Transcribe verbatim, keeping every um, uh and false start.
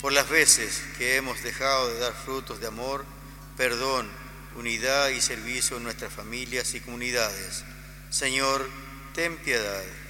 por las veces que hemos dejado de dar frutos de amor, perdón, unidad y servicio en nuestras familias y comunidades. Señor, ten piedad.